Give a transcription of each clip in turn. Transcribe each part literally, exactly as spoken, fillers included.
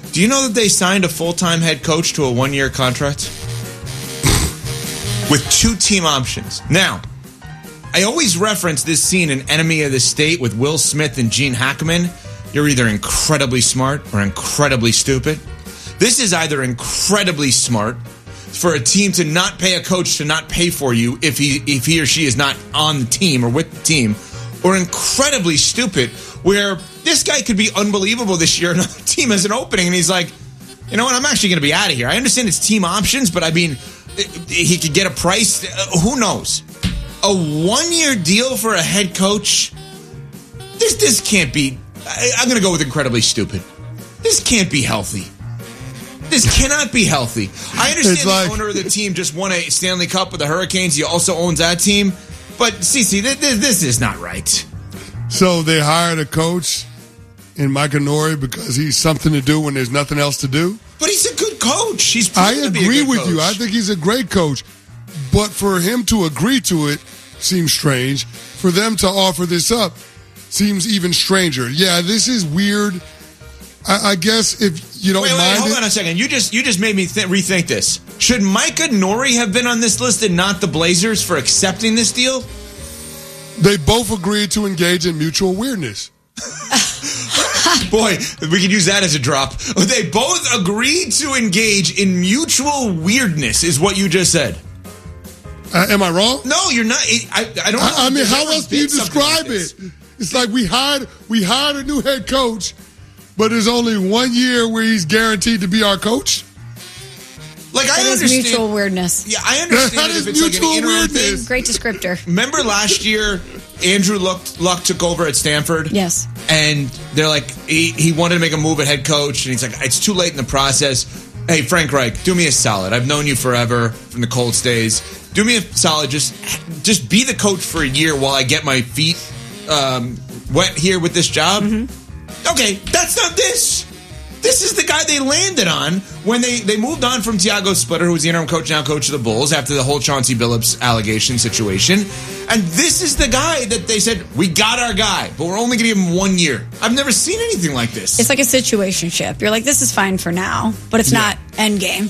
Do you know that they signed a full-time head coach to a one-year contract? With two team options. Now, I always reference this scene in Enemy of the State with Will Smith and Gene Hackman. You're either incredibly smart or incredibly stupid. This is either incredibly smart for a team to not pay a coach to not pay for you if he if he or she is not on the team or with the team, or incredibly stupid where this guy could be unbelievable this year. Another team has an opening and he's like, you know what, I'm actually going to be out of here. I understand it's team options, but I mean, he could get a price. Uh, who knows? A one-year deal for a head coach? This this can't be. I, I'm going to go with incredibly stupid. This can't be healthy. This cannot be healthy. I understand the like, owner of the team just won a Stanley Cup with the Hurricanes. He also owns that team. But, Cece, this, this is not right. So they hired a coach in Mike Nori because he's something to do when there's nothing else to do? But he's a good coach. He's I agree with coach. you. I think he's a great coach. But for him to agree to it seems strange. For them to offer this up seems even stranger. Yeah, this is weird. I, I guess if you don't wait, wait, mind hold it. on a second. You just you just made me th- rethink this. Should Micah Nori have been on this list and not the Blazers for accepting this deal? They both agreed to engage in mutual weirdness. Boy, we could use that as a drop. They both agreed to engage in mutual weirdness, is what you just said. Uh, am I wrong? No, you're not. I, I don't know. I, I mean, how else do you describe like it? It's like we hired we hired a new head coach, but there's only one year where he's guaranteed to be our coach. Like that I is understand mutual weirdness. Yeah, I understand that it is if it's mutual like an weirdness. Thing. Great descriptor. Remember last year, Andrew Luck, Luck took over at Stanford? Yes. And they're like, he, he wanted to make a move at head coach, and he's like, it's too late in the process. Hey, Frank Reich, do me a solid. I've known you forever from the Colts days. Do me a solid. Just, just be the coach for a year while I get my feet um, wet here with this job. Mm-hmm. Okay, that's not this. This is the guy they landed on when they, they moved on from Tiago Splitter, who was the interim coach, now coach of the Bulls, after the whole Chauncey Billups allegation situation. And this is the guy that they said, we got our guy, but we're only going to give him one year. I've never seen anything like this. It's like a situationship. You're like, this is fine for now, but it's yeah. not end game.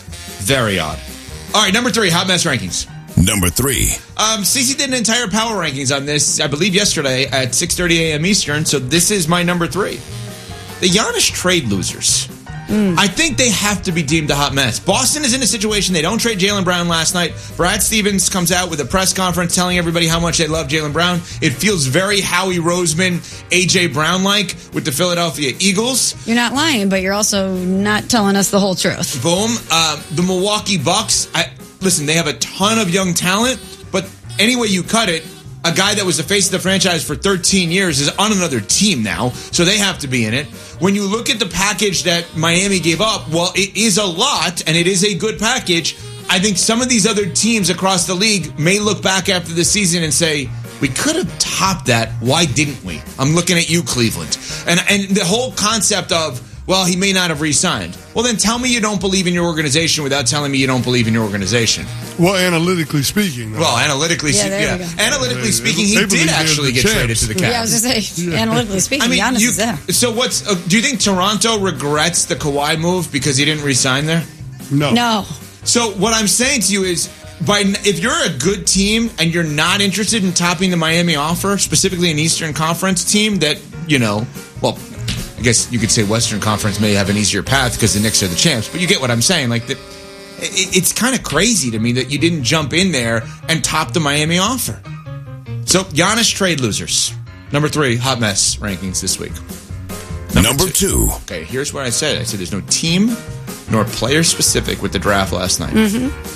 Very odd. All right, number three, hot mess rankings. Number three. Um, Cece did an entire power rankings on this, I believe, yesterday at six thirty a.m. Eastern, so this is my number three. The Giannis trade losers. Mm. I think they have to be deemed a hot mess. Boston is in a situation they don't trade Jaylen Brown last night. Brad Stevens comes out with a press conference telling everybody how much they love Jaylen Brown. It feels very Howie Roseman, A J. Brown-like with the Philadelphia Eagles. You're not lying, but you're also not telling us the whole truth. Boom. Uh, the Milwaukee Bucks. I, listen, they have a ton of young talent, but any way you cut it, a guy that was the face of the franchise for thirteen years is on another team now, so they have to be in it. When you look at the package that Miami gave up, well, it is a lot, and it is a good package. I think some of these other teams across the league may look back after the season and say, we could have topped that. Why didn't we? I'm looking at you, Cleveland. And and the whole concept of, well, he may not have re-signed. Well, then tell me you don't believe in your organization without telling me you don't believe in your organization. Well, analytically speaking. Though. Well, analytically, yeah, yeah. yeah. analytically they, speaking, they, he they did actually get champs. traded to the Cavs. Yeah, I was going to say, yeah. analytically speaking, I mean, Giannis you, is there. So what's, uh, do you think Toronto regrets the Kawhi move because he didn't re-sign there? No. No. So what I'm saying to you is, by if you're a good team and you're not interested in topping the Miami offer, specifically an Eastern Conference team that, you know, well, I guess you could say Western Conference may have an easier path because the Knicks are the champs, but you get what I'm saying. Like, the, it, it's kind of crazy to me that you didn't jump in there and top the Miami offer. So, Giannis trade losers. Number three, hot mess rankings this week. Number, Number two. two. Okay, here's what I said. I said there's no team nor player specific with the draft last night. Mm-hmm.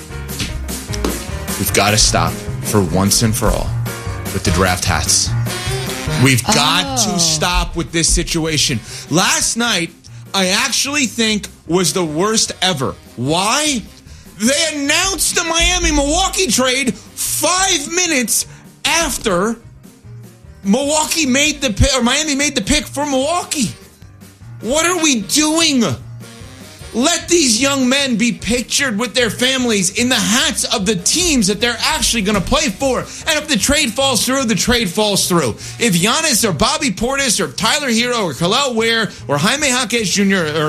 We've got to stop for once and for all with the draft hats. We've got oh. to stop with this situation. Last night, I actually think was the worst ever. Why? They announced the Miami-Milwaukee trade five minutes after Milwaukee made the pick, or Miami made the pick for Milwaukee. What are we doing? Let these young men be pictured with their families in the hats of the teams that they're actually going to play for. And if the trade falls through, the trade falls through. If Giannis or Bobby Portis or Tyler Hero or Khalil Ware or Jaime Jaquez Junior or